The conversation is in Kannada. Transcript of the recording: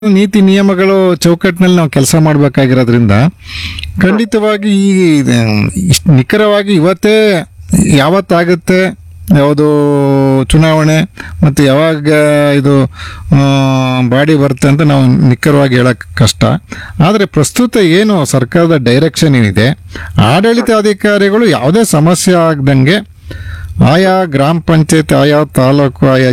ನೀತಿ ನಿಯಮಗಳು ಚೌಕಟ್ಟಿನಲ್ಲಿ ನಾವು ಕೆಲಸ ಮಾಡಬೇಕಾಗಿರೋದ್ರಿಂದ ಖಂಡಿತವಾಗಿ ನಿಖರವಾಗಿ ಇವತ್ತೇ ಯಾವತ್ತಾಗುತ್ತೆ ಯಾವುದು ಚುನಾವಣೆ ಮತ್ತು ಯಾವಾಗ ಇದು ಬಾಡಿ ಬರುತ್ತೆ ಅಂತ ನಾವು ನಿಖರವಾಗಿ ಹೇಳೋಕ್ಕೆ ಕಷ್ಟ. ಆದರೆ ಪ್ರಸ್ತುತ ಏನು ಸರ್ಕಾರದ ಡೈರೆಕ್ಷನ್ ಏನಿದೆ, ಆಡಳಿತಾಧಿಕಾರಿಗಳು ಯಾವುದೇ ಸಮಸ್ಯೆ ಆಗದಂಗೆ ಆಯಾ ಗ್ರಾಮ ಪಂಚಾಯತ್, ಆಯಾ ತಾಲೂಕು, ಆಯಾ